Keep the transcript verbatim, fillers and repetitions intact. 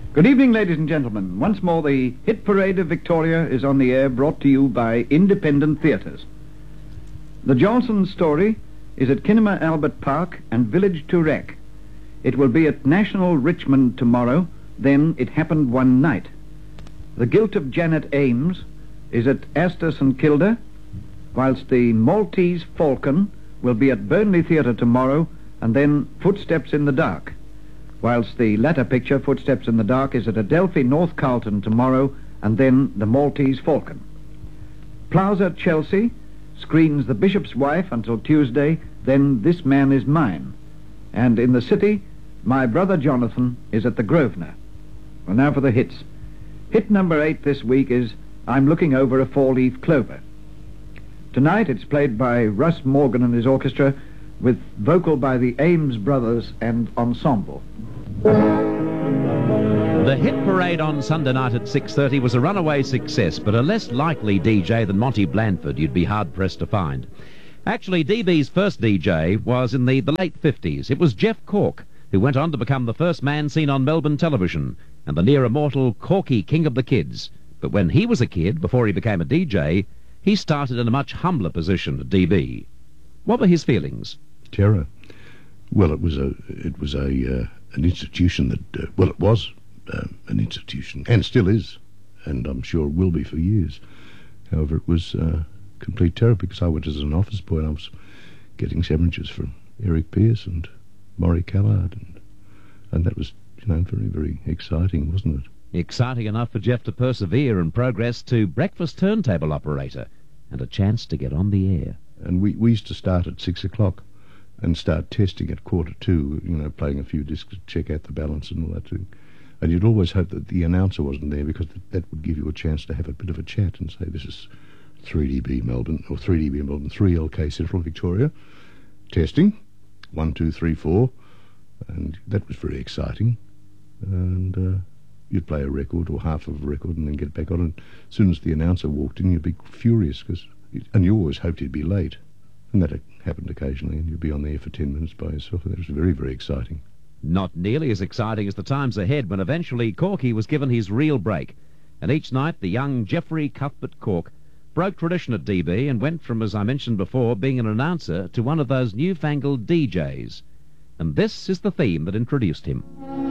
Good evening, ladies and gentlemen. Once more, the Hit Parade of Victoria is on the air, brought to you by independent theatres. The Johnson story is at Kinema Albert Park and Village Turek. It will be at National Richmond tomorrow, then It Happened One Night. The Guilt of Janet Ames is at Astor St Kilda, whilst the Maltese Falcon will be at Burnley Theatre tomorrow, and then Footsteps in the Dark, whilst the latter picture, Footsteps in the Dark, is at Adelphi North Carlton tomorrow, and then the Maltese Falcon. Plaza Chelsea screens The Bishop's Wife until Tuesday, then This Man Is Mine. And in the city, My Brother Jonathan is at the Grosvenor. Well, now for the hits. Hit number eight this week is I'm Looking Over a Four-Leaf Clover. Tonight it's played by Russ Morgan and his orchestra, with vocal by the Ames Brothers and ensemble. The Hit Parade on Sunday night at six thirty was a runaway success, but a less likely D J than Monty Blandford you'd be hard-pressed to find. Actually, D B's first D J was in the, the late fifties. It was Jeff Cork, who went on to become the first man seen on Melbourne television, and the near-immortal Corky King of the Kids. But when he was a kid, before he became a D J, he started in a much humbler position at D B. What were his feelings? Terror. Well, it was a it was a uh, an institution that uh, well, it was uh, an institution and still is, and I'm sure will be for years. However, it was uh, complete terror because I went as an office boy and I was getting signatures from Eric Pearce and Maury Callard, and and that was, you know, very very exciting, wasn't it? Exciting enough for Jeff to persevere and progress to breakfast turntable operator, and a chance to get on the air. And we we used to start at six o'clock. And start testing at quarter two, you know, playing a few discs to check out the balance and all that thing. And you'd always hope that the announcer wasn't there, because th- that would give you a chance to have a bit of a chat and say, this is three D B Melbourne, or three D B Melbourne, three L K Central Victoria. Testing, one, two, three, four. And that was very exciting. And uh, you'd play a record or half of a record and then get back on. And as soon as the announcer walked in, you'd be furious, cause it, and you always hoped he'd be late. And that happened occasionally, and you'd be on there for ten minutes by yourself, and that was very, very exciting. Not nearly as exciting as the times ahead, when eventually Corky was given his real break. And each night, the young Geoffrey Cuthbert Cork broke tradition at D B and went from, as I mentioned before, being an announcer to one of those newfangled D Js. And this is the theme that introduced him.